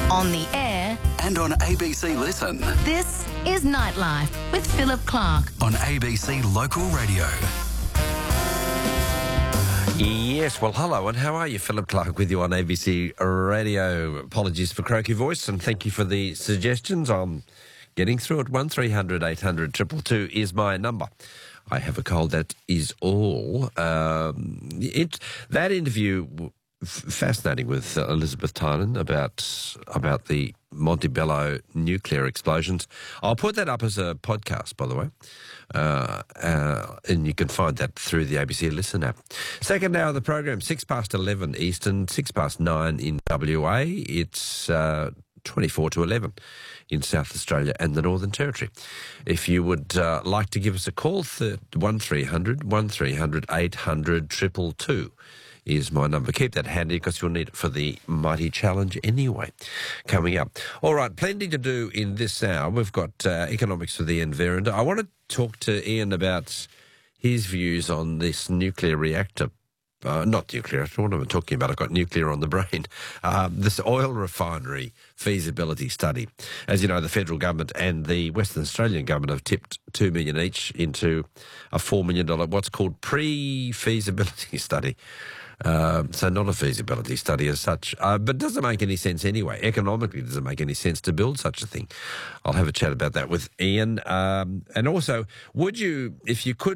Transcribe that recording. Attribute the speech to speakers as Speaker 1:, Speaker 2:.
Speaker 1: On the air,
Speaker 2: and on ABC Listen.
Speaker 1: this is Nightlife with Philip Clark.
Speaker 2: On ABC Local Radio.
Speaker 3: Yes, well, hello, and how are you? Philip Clark with you on ABC Radio. Apologies for croaky voice, and thank you for the suggestions. I'm getting through it. 1300 800 222 is my number. I have a cold, that is all. That interview, fascinating, with Elizabeth Tynan about the Montebello nuclear explosions. I'll put that up as a podcast, by the way. And you can find that through the ABC Listen app. Second hour of the program, 11:06 Eastern, 9:06 in WA. It's 24 to 11 in South Australia and the Northern Territory. If you would like to give us a call, 1300 800 222 is my number. Keep that handy because you'll need it for the Mighty Challenge anyway, coming up. All right, plenty to do in this hour. We've got economics with Ian Verrinder. I want to talk to Ian about his views on this nuclear reactor. Not nuclear, what am I talking about? I've got nuclear on the brain. This oil refinery feasibility study. As you know, the federal government and the Western Australian government have tipped $2 million each into a $4 million, what's called pre-feasibility study. So not a feasibility study as such, but doesn't make any sense anyway. Economically, it doesn't make any sense to build such a thing. I'll have a chat about that with Ian. And also, would you, if you could